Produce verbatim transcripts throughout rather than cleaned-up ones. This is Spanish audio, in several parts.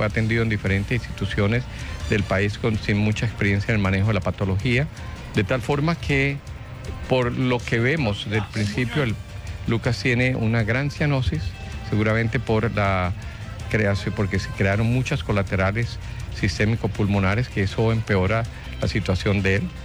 fue atendido en diferentes instituciones del país con, sin mucha experiencia en el manejo de la patología, de tal forma que por lo que vemos del principio, el, Lucas tiene una gran cianosis, seguramente por la creación, porque se crearon muchas colaterales sistémico-pulmonares, que eso empeora la situación de él,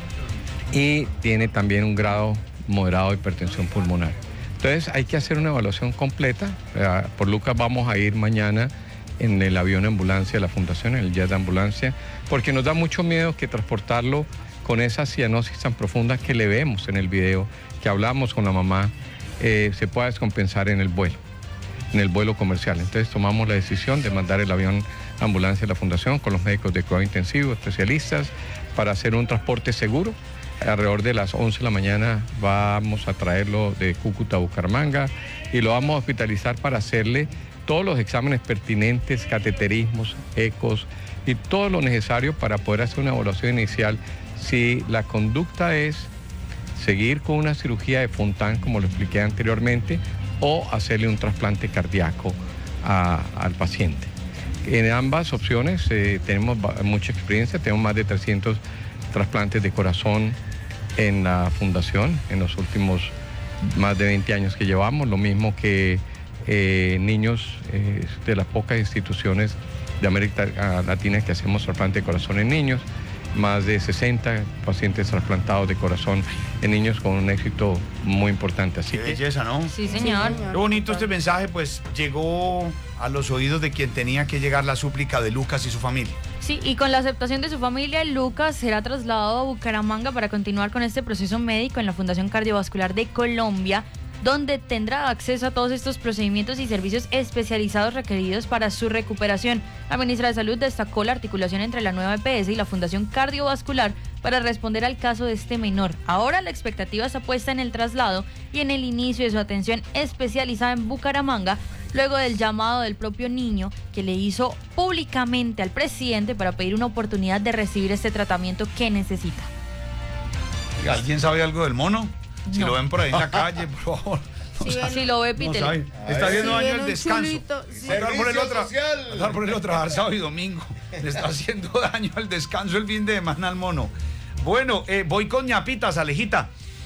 y tiene también un grado moderado de hipertensión pulmonar. Entonces hay que hacer una evaluación completa. Por Lucas vamos a ir mañana en el avión ambulancia de la Fundación, en el jet de ambulancia, porque nos da mucho miedo que transportarlo con esa cianosis tan profunda que le vemos en el video, que hablamos con la mamá, eh, se pueda descompensar en el vuelo, en el vuelo comercial. Entonces tomamos la decisión de mandar el avión ambulancia de la Fundación con los médicos de cuidado intensivo, especialistas, para hacer un transporte seguro. Alrededor de las once de la mañana vamos a traerlo de Cúcuta a Bucaramanga y lo vamos a hospitalizar para hacerle todos los exámenes pertinentes, cateterismos, ecos y todo lo necesario para poder hacer una evaluación inicial si la conducta es seguir con una cirugía de Fontan, como lo expliqué anteriormente, o hacerle un trasplante cardíaco a, al paciente. En ambas opciones eh, tenemos mucha experiencia, tenemos más de trescientos trasplantes de corazón en la Fundación en los últimos más de veinte años que llevamos, lo mismo que eh, niños eh, de las pocas instituciones de América Latina que hacemos trasplante de corazón en niños, más de sesenta pacientes trasplantados de corazón en niños con un éxito muy importante. Así Qué belleza, ¿no? Sí, señor. Qué bonito este mensaje, pues llegó a los oídos de quien tenía que llegar la súplica de Lucas y su familia. Sí, y con la aceptación de su familia, Lucas será trasladado a Bucaramanga para continuar con este proceso médico en la Fundación Cardiovascular de Colombia, donde tendrá acceso a todos estos procedimientos y servicios especializados requeridos para su recuperación. La ministra de Salud destacó la articulación entre la nueva E P S y la Fundación Cardiovascular para responder al caso de este menor. Ahora la expectativa está puesta en el traslado y en el inicio de su atención especializada en Bucaramanga, luego del llamado del propio niño que le hizo públicamente al presidente para pedir una oportunidad de recibir este tratamiento que necesita. ¿Alguien sabe algo del mono? Si No. lo ven por ahí en la calle, por favor. No si, si lo ve, pítele. No está haciendo daño el descanso. Chulito, sí. Mandar por el otro, mandar por el otro trabajar sábado y domingo. Le está haciendo daño al descanso el fin de semana al mono. Bueno, eh, voy con ñapitas, Alejita.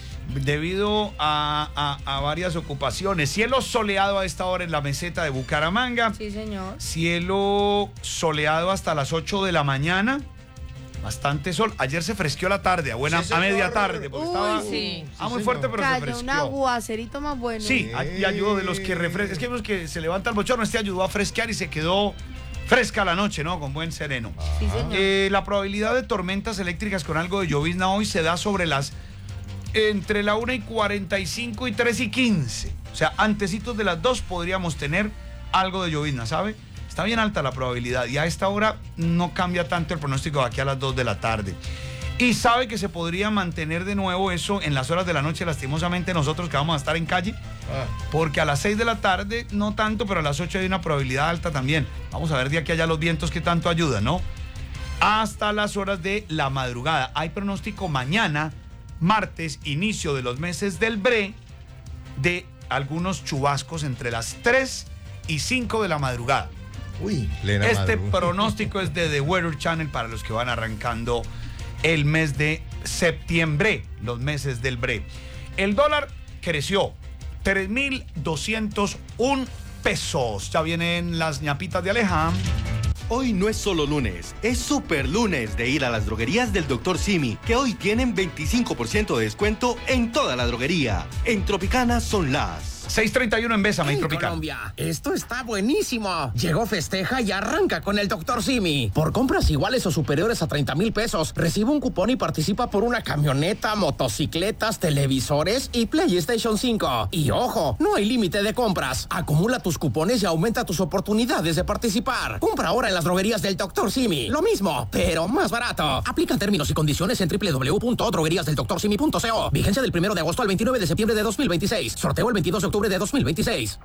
Debido a, a, a varias ocupaciones. Cielo soleado a esta hora en la meseta de Bucaramanga. Sí, señor. Cielo soleado hasta las ocho de la mañana. Bastante sol. Ayer se fresqueó la tarde, a buena, Sí, a media señor. tarde, porque Uy, estaba sí. ah, muy Sí, fuerte, señor. pero se Cayó fresqueó. un aguacerito más bueno. Sí, y ayudó de los que refrescan. Es que los que se levanta el bochorno, este ayudó a fresquear y se quedó fresca la noche, ¿no? Con buen sereno. Sí, señor. Eh, la probabilidad de tormentas eléctricas con algo de llovizna hoy se da sobre las entre la una y cuarenta y cinco y tres y quince. O sea, antecitos de las dos podríamos tener algo de llovizna, ¿sabe? Está bien alta la probabilidad y a esta hora no cambia tanto el pronóstico de aquí a las dos de la tarde. Y sabe que se podría mantener de nuevo eso en las horas de la noche, lastimosamente nosotros que vamos a estar en calle, porque a las seis de la tarde no tanto, pero a las ocho hay una probabilidad alta también. Vamos a ver de aquí a allá los vientos que tanto ayudan, ¿no? Hasta las horas de la madrugada. Hay pronóstico mañana, martes, inicio de los meses del bre, de algunos chubascos entre las tres y cinco de la madrugada. Uy, plena Este madrugada. pronóstico es de The Weather Channel para los que van arrancando el mes de septiembre, los meses del bre. El dólar creció tres mil doscientos un pesos. Ya vienen las ñapitas de Aleja. Hoy no es solo lunes, es super lunes de ir a las droguerías del doctor Simi, que hoy tienen veinticinco por ciento de descuento en toda la droguería. En Tropicana son las seis treinta y uno en Bésame, En Tropical. Colombia, esto está buenísimo. Llegó, festeja y arranca con el doctor Simi. Por compras iguales o superiores a treinta mil pesos, recibe un cupón y participa por una camioneta, motocicletas, televisores y PlayStation cinco. Y ojo, no hay límite de compras. Acumula tus cupones y aumenta tus oportunidades de participar. Compra ahora en las droguerías del doctor Simi. Lo mismo, pero más barato. Aplican términos y condiciones en doble u doble u doble u punto droguerías del doctor simi punto co. Vigencia del primero de agosto al veintinueve de septiembre de dos mil veintiséis. Sorteo el veintidós de octubre de dos mil veintiséis.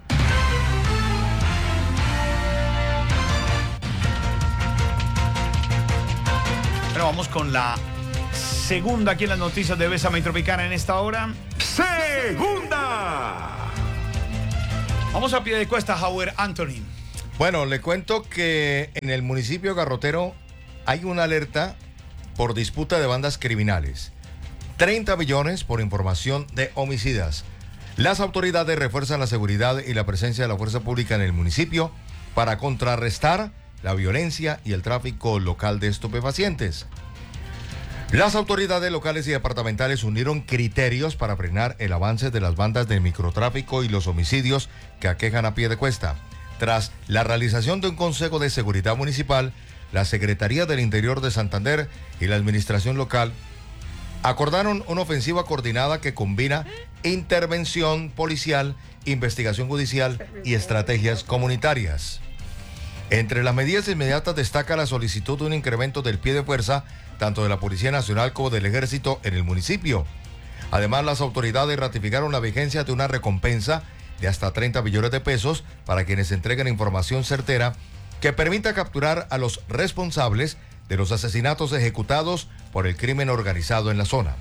Bueno, vamos con la segunda aquí en las noticias de Bésame y Tropicana en esta hora. ¡Segunda! Vamos a pie de cuesta, Howard Anthony. Bueno, le cuento que en el municipio Garrotero hay una alerta por disputa de bandas criminales. treinta millones por información de homicidas. Las autoridades refuerzan la seguridad y la presencia de la fuerza pública en el municipio para contrarrestar la violencia y el tráfico local de estupefacientes. Las autoridades locales y departamentales unieron criterios para frenar el avance de las bandas del microtráfico y los homicidios que aquejan a Piedecuesta. Tras la realización de un Consejo de Seguridad Municipal, la Secretaría del Interior de Santander y la Administración Local acordaron una ofensiva coordinada que combina intervención policial, investigación judicial y estrategias comunitarias. Entre las medidas inmediatas destaca la solicitud de un incremento del pie de fuerza tanto de la Policía Nacional como del Ejército en el municipio. Además, las autoridades ratificaron la vigencia de una recompensa de hasta treinta millones de pesos para quienes entreguen información certera que permita capturar a los responsables de los asesinatos ejecutados por el crimen organizado en la zona.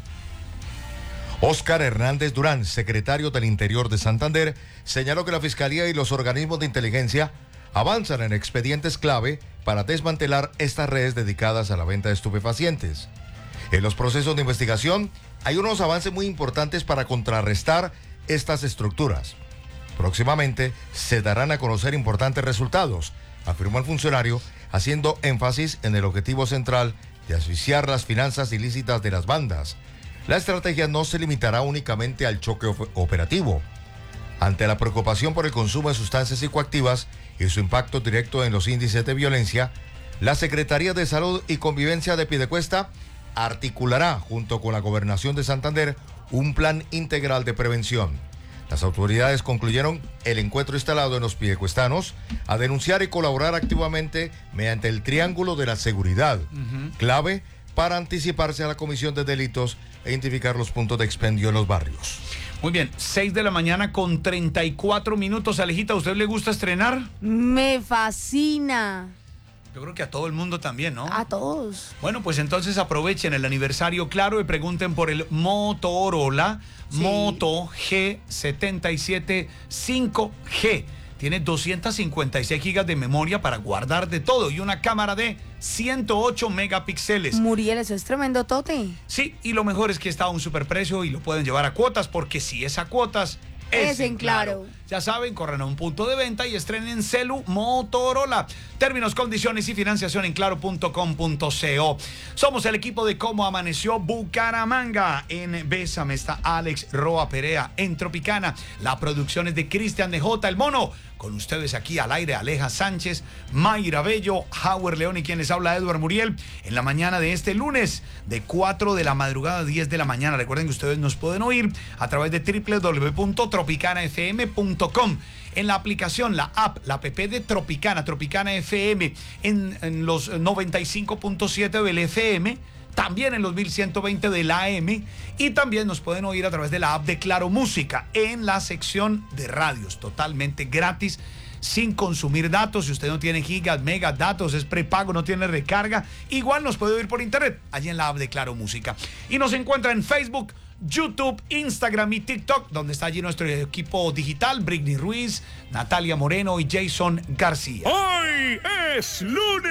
Óscar Hernández Durán, secretario del Interior de Santander, señaló que la Fiscalía y los organismos de inteligencia avanzan en expedientes clave para desmantelar estas redes dedicadas a la venta de estupefacientes. En los procesos de investigación hay unos avances muy importantes para contrarrestar estas estructuras. Próximamente se darán a conocer importantes resultados, afirmó el funcionario, haciendo énfasis en el objetivo central de asfixiar las finanzas ilícitas de las bandas. La estrategia no se limitará únicamente al choque operativo. Ante la preocupación por el consumo de sustancias psicoactivas y su impacto directo en los índices de violencia, la Secretaría de Salud y Convivencia de Piedecuesta articulará, junto con la Gobernación de Santander, un plan integral de prevención. Las autoridades concluyeron el encuentro instalado en los piedecuestanos a denunciar y colaborar activamente mediante el triángulo de la seguridad, uh-huh. clave para anticiparse a la comisión de delitos e identificar los puntos de expendio en los barrios. Muy bien, seis de la mañana con treinta y cuatro minutos. Alejita, ¿a usted le gusta estrenar? Me fascina. Yo creo que a todo el mundo también, ¿no? A todos. Bueno, pues entonces aprovechen el aniversario Claro y pregunten por el Motorola sí. Moto G setenta y siete cinco G. Tiene doscientos cincuenta y seis gigas de memoria para guardar de todo y una cámara de ciento ocho megapíxeles. Muriel, eso es tremendo tote. Sí, y lo mejor es que está a un superprecio y lo pueden llevar a cuotas, porque si es a cuotas, es, es en Claro. Claro. Ya saben, corran a un punto de venta y estrenen celu Motorola. Términos, condiciones y financiación en claro punto com punto co. Somos el equipo de Cómo Amaneció Bucaramanga. En Bésame está Alex Roa Perea. En Tropicana, la producción es de Cristian de J. El Mono. Con ustedes aquí al aire, Aleja Sánchez, Mayra Bello, Howard León y quien les habla, Edward Muriel. En la mañana de este lunes, de cuatro de la madrugada a diez de la mañana. Recuerden que ustedes nos pueden oír a través de doble u doble u doble u punto tropicana f m punto com. En la aplicación, la app, la app de Tropicana, Tropicana F M, en, en los noventa y cinco punto siete del F M, también en los mil ciento veinte del A M, y también nos pueden oír a través de la app de Claro Música en la sección de radios, totalmente gratis, sin consumir datos. Si usted no tiene gigas, megas, datos, es prepago, no tiene recarga, igual nos puede oír por internet, allí en la app de Claro Música. Y nos encuentra en Facebook, YouTube, Instagram y TikTok, donde está allí nuestro equipo digital, Britney Ruiz, Natalia Moreno y Jason García. ¡Hoy es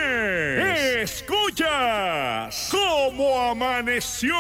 lunes! ¡Escuchas Cómo Amaneció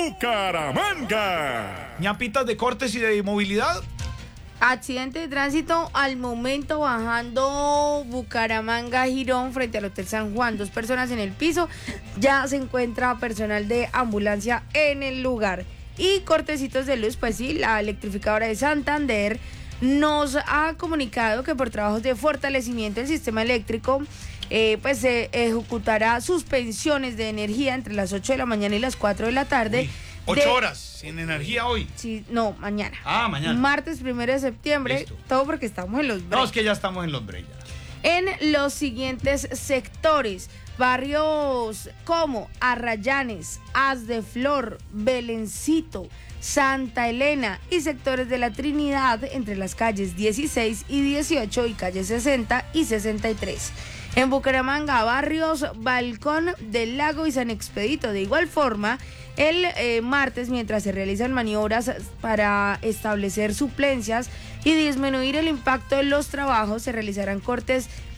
Bucaramanga! ¿Ñapitas de cortes y de movilidad? Accidente de tránsito al momento bajando Bucaramanga Girón frente al Hotel San Juan. Dos personas en el piso. Ya se encuentra personal de ambulancia en el lugar. Y cortecitos de luz, pues sí, la electrificadora de Santander nos ha comunicado que por trabajos de fortalecimiento del sistema eléctrico, eh, pues se ejecutará suspensiones de energía entre las ocho de la mañana y las cuatro de la tarde. Uy, ocho de, horas sin energía hoy. Sí, no, mañana. Ah, mañana. Martes primero de septiembre, Listo. Todo porque estamos en los break. No, es que ya estamos en los break. En los siguientes sectores: barrios como Arrayanes, Haz de Flor, Belencito, Santa Elena y sectores de la Trinidad entre las calles dieciséis y dieciocho y calles sesenta y sesenta y tres. En Bucaramanga, barrios Balcón del Lago y San Expedito. De igual forma, el eh, martes, mientras se realizan maniobras para establecer suplencias y disminuir el impacto de los trabajos, se realizarán cortes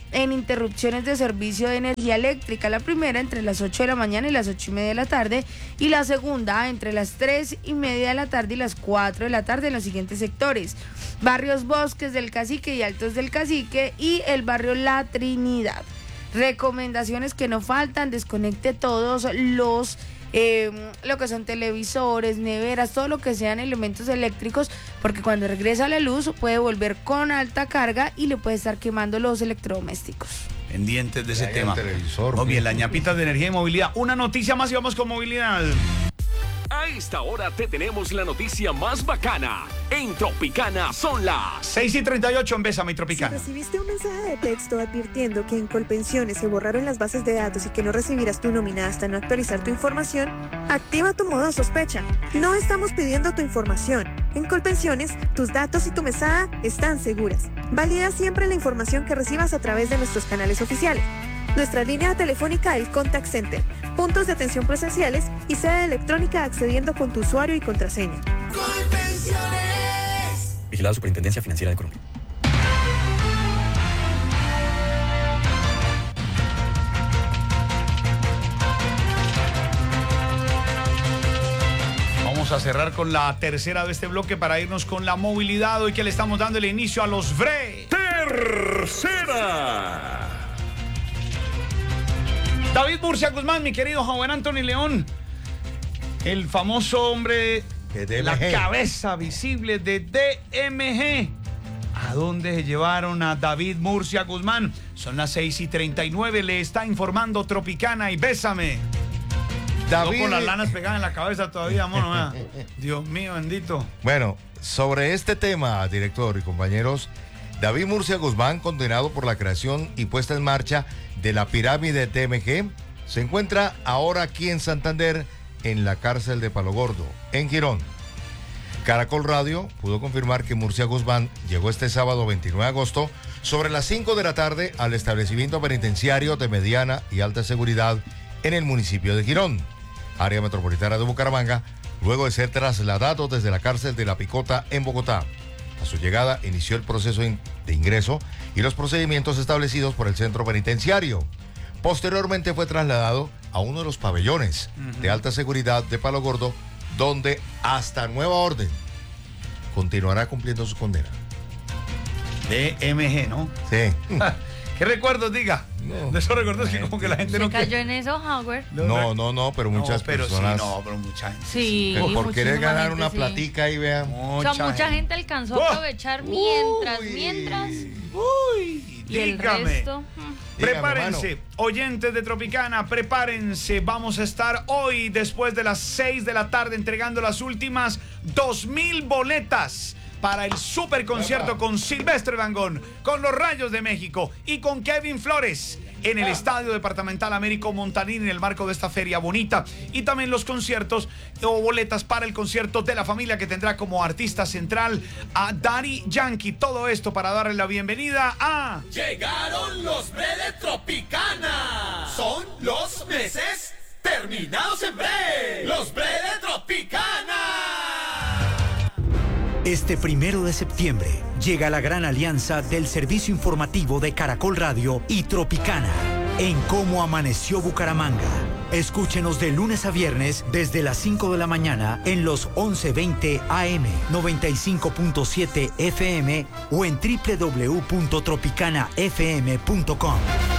en interrupciones de servicio de energía eléctrica. La primera entre las ocho de la mañana y las ocho y media de la tarde, y la segunda entre las tres y media de la tarde y las cuatro de la tarde en los siguientes sectores: barrios Bosques del Cacique y Altos del Cacique y el barrio La Trinidad. Recomendaciones que no faltan: desconecte todos los Eh, lo que son televisores, neveras, todo lo que sean elementos eléctricos, porque cuando regresa la luz puede volver con alta carga y le puede estar quemando los electrodomésticos. Pendientes de ese Hay tema. un televisor, Muy bien, las ñapitas de energía y movilidad. Una noticia más y vamos con movilidad. A esta hora te tenemos la noticia más bacana. En Tropicana son las seis y treinta y ocho en Bésame y Tropicana. Si recibiste un mensaje de texto advirtiendo que en Colpensiones se borraron las bases de datos y que no recibirás tu nómina hasta no actualizar tu información, activa tu modo sospecha. No estamos pidiendo tu información. En Colpensiones, tus datos y tu mesada están seguras. Valida siempre la información que recibas a través de nuestros canales oficiales. Nuestra línea telefónica, el Contact Center, puntos de atención presenciales y sede electrónica accediendo con tu usuario y contraseña. Colpensiones. Vigilada Superintendencia Financiera de Colombia. Vamos a cerrar con la tercera de este bloque para irnos con la movilidad. Hoy que le estamos dando el inicio a los V R E. Tercera. David Murcia Guzmán, mi querido joven Anthony León, el famoso hombre, la cabeza visible de D M G. ¿A dónde se llevaron a David Murcia Guzmán? Son las seis y treinta y nueve, le está informando Tropicana y Bésame. David... No con las lanas pegadas en la cabeza todavía, mono. Dios mío, bendito. Bueno, sobre este tema, director y compañeros, David Murcia Guzmán, condenado por la creación y puesta en marcha de la pirámide T M G, se encuentra ahora aquí en Santander, en la cárcel de Palo Gordo, en Girón. Caracol Radio pudo confirmar que Murcia Guzmán llegó este sábado veintinueve de agosto sobre las cinco de la tarde al establecimiento penitenciario de mediana y alta seguridad en el municipio de Girón, área metropolitana de Bucaramanga, luego de ser trasladado desde la cárcel de La Picota en Bogotá. A su llegada inició el proceso de ingreso y los procedimientos establecidos por el centro penitenciario. Posteriormente fue trasladado a uno de los pabellones uh-huh. de alta seguridad de Palo Gordo, donde hasta nueva orden continuará cumpliendo su condena. D M G, ¿no? Sí. ¿Qué recuerdos, diga? No, de esos recuerdos que como que la gente se no... cayó que... en eso, Howard. No, no, no, pero muchas no, pero personas... Sí, no, pero mucha gente. Sí, sí. Por querer ganar gente, una sí. platica y vean. Mucha, o sea, mucha gente, gente alcanzó a aprovechar oh, mientras, uy, mientras. Uy, y el dígame. resto... Prepárense, dígame, oyentes de Tropicana, prepárense. Vamos a estar hoy, después de las seis de la tarde, entregando las últimas dos mil boletas para el super concierto con Silvestre Dangond, con los Rayos de México y con Kevin Flores en el Estadio Departamental Américo Montanín en el marco de esta feria bonita. Y también los conciertos o boletas para el concierto de la familia que tendrá como artista central a Daddy Yankee. Todo esto para darle la bienvenida a... Llegaron los B de Tropicana. Son los meses terminados en B. Los B de Tropicana. Este primero de septiembre llega la gran alianza del servicio informativo de Caracol Radio y Tropicana en Cómo Amaneció Bucaramanga. Escúchenos de lunes a viernes desde las cinco de la mañana en los once veinte A M, noventa y cinco punto siete F M o en doble u doble u doble u punto tropicana f m punto com.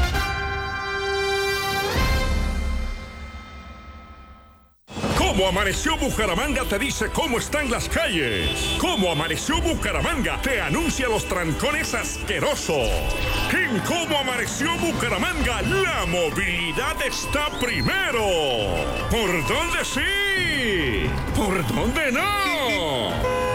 Cómo Amaneció Bucaramanga te dice cómo están las calles. Cómo Amaneció Bucaramanga te anuncia los trancones asquerosos. En Cómo Amaneció Bucaramanga la movilidad está primero. ¿Por dónde sí? ¿Por dónde no?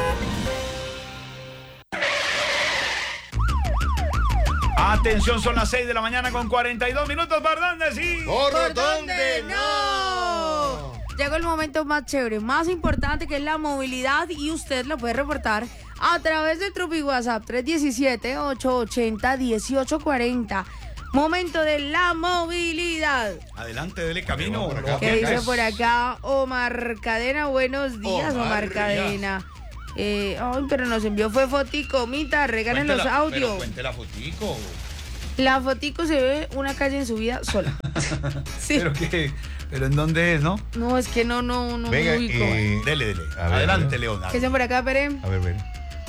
Atención, son las seis de la mañana con cuarenta y dos minutos. ¿Por dónde sí? ¿Por, ¿Por dónde, dónde no? Llegó el momento más chévere, más importante, que es la movilidad, y usted lo puede reportar a través de Trupi WhatsApp tres uno siete, ocho ocho cero, uno ocho cuatro cero. Momento de la movilidad. Adelante, dele camino. ¿Qué dice por acá Omar Cadena? Buenos días, Omar, Omar Cadena. Eh, ay, pero nos envió fue fotico, Mita, regalen los audios. Pero cuente la fotico. La fotico se ve una calle en su vida sola. Sí. Pero que, pero ¿en dónde es, no? No, es que no, no, no Venga, me ubico. eh, dele, dele. A ver, Adelante, a ver. León. ¿Qué hacen por acá, Pere? A ver, ver.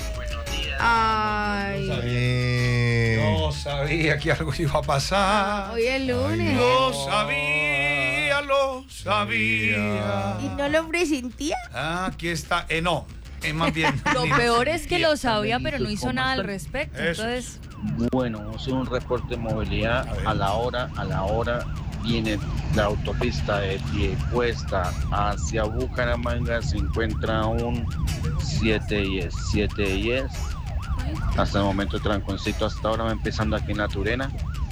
Ay. Eh, No sabía que algo iba a pasar. Hoy es lunes. Lo sabía, lo sabía. ¿Y no lo presentía? Ah, aquí está. Eh, no, es más bien. Lo ni- peor es que lo sabía, pero no Benito, hizo ¿cómo nada al están? respecto. Eso. Entonces, Bueno, vamos a hacer un reporte de movilidad. A ver. A la hora, a la hora viene la autopista de Piedecuesta hacia Bucaramanga. Se encuentra un siete diez, siete diez. Hasta el momento el tranconcito hasta ahora va empezando aquí en La Turena.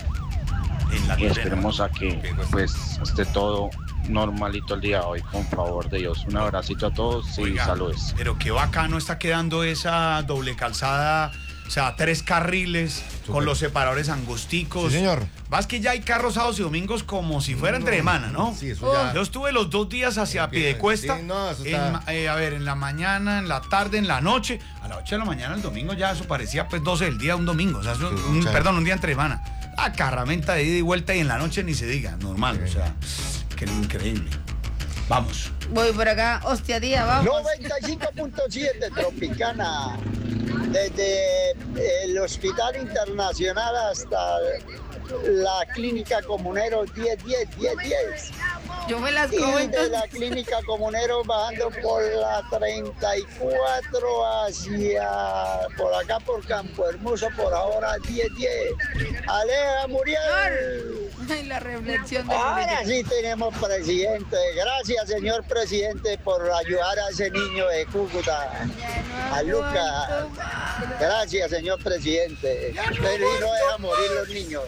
En la Y Turena. esperemos a que pues esté todo normalito el día de hoy, con favor de Dios. Un abracito a todos y Oiga, saludos. Pero qué bacano está quedando esa doble calzada, o sea, tres carriles con los separadores angosticos. Sí, señor. Vas que ya hay carros sábados y domingos como si fuera entre semana, ¿no? Sí, eso ya. Yo estuve los dos días hacia Empieza, Piedecuesta. sí, no, eso en está- ma- eh, a ver, en la mañana, en la tarde, en la noche. A las ocho de la mañana, el domingo ya eso parecía pues doce del día, un domingo. O sea, eso- Sí, un- claro. perdón, un día entre semana. Ah, carramenta de ida y vuelta y en la noche ni se diga, normal. O sea, qué increíble. Vamos. Voy por acá. Hostia, día, vamos. noventa y cinco punto siete Tropicana. Desde el Hospital Internacional hasta la Clínica Comunero diez diez, diez diez. Yo me las Y como de entonces. la Clínica Comunero bajando por la treinta y cuatro hacia por acá por Campo Hermoso por ahora diez diez. Aleja Muriel. Ay, la reflexión de Ahora sí tenemos presidente. Gracias, señor presidente, por ayudar a ese niño de Cúcuta, a Lucas. Gracias, señor presidente. Pero y no deja morir los niños.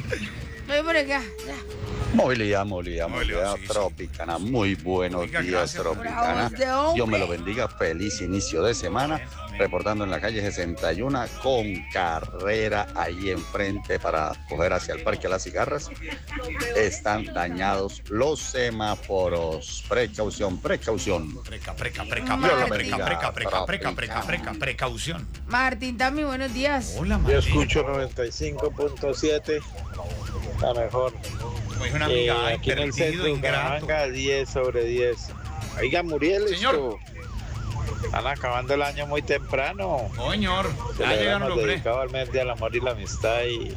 Voy por acá. Ya. Movilidad, movilidad, movilidad sí, sí. Tropicana. Muy buenos Oiga, días, gracias. Tropicana. Bravo, de hombre. Dios me lo bendiga. Feliz inicio de semana. Reportando en la calle sesenta y uno con carrera ahí enfrente para coger hacia el Parque Las Cigarras. Están dañados los semáforos. Precaución, precaución. Preca, preca, preca, Dios preca, lo preca, bendiga, preca, preca, preca, preca, Tropicana. preca, precaución. Martín Tami, buenos días. Hola, Yo Martín. escucho noventa y cinco punto siete, la mejor. Como dijo una Eh, amiga, ay, aquí en el perdido, centro de ingrato. Bucaramanga, diez sobre diez. Oiga, Muriel, Señor. esto, están acabando el año muy temprano. Señor, ya llegaron Celebramos los bre. dedicado al mes del amor y la amistad y,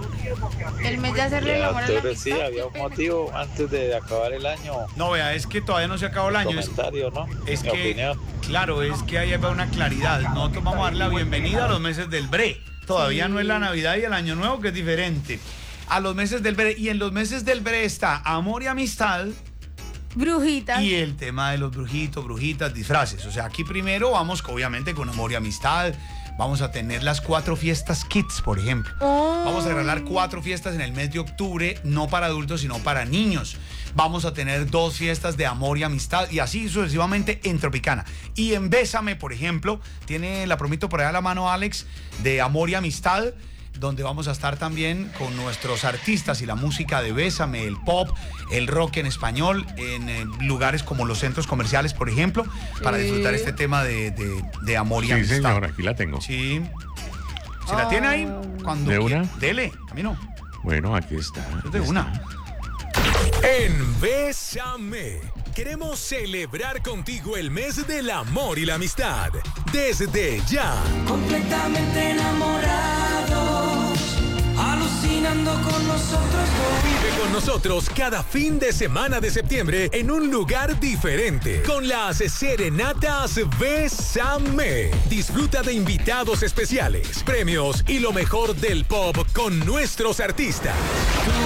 El mes de y hacerle el en amor a la octubre sí amistad. había un motivo antes de acabar el año. No, vea, es que todavía no se acabó el año. Es, Comentario, ¿no? es Mi que, opinión. claro, es que ahí va una claridad. Nosotros vamos a dar la bienvenida a los meses del bre. Todavía no es la Navidad y el Año Nuevo, que es diferente. A los meses del bre. Y en los meses del bre está amor y amistad. Brujitas. Y el tema de los brujitos, brujitas, disfraces. O sea, aquí primero vamos obviamente con amor y amistad. Vamos a tener las cuatro fiestas kids, por ejemplo. Oh. Vamos a regalar cuatro fiestas en el mes de octubre, no para adultos, sino para niños. Vamos a tener dos fiestas de amor y amistad y así sucesivamente en Tropicana. Y en Bésame, por ejemplo, tiene la promito por allá a la mano Alex, de amor y amistad, donde vamos a estar también con nuestros artistas y la música de Bésame, el pop, el rock en español, en eh, lugares como los centros comerciales, por ejemplo, para Sí. disfrutar este tema de, de- de amor y Sí, amistad. señor, aquí la tengo. Sí. Si la tiene ahí, cuando ¿De quiera. una? Dele, camino. Bueno, aquí está. De una. En Bésame, queremos celebrar contigo el mes del amor y la amistad. Desde ya. Completamente enamorados, alucinando con nosotros. Vive con nosotros cada fin de semana de septiembre en un lugar diferente con las serenatas Bésame. Disfruta de invitados especiales, premios y lo mejor del pop con nuestros artistas.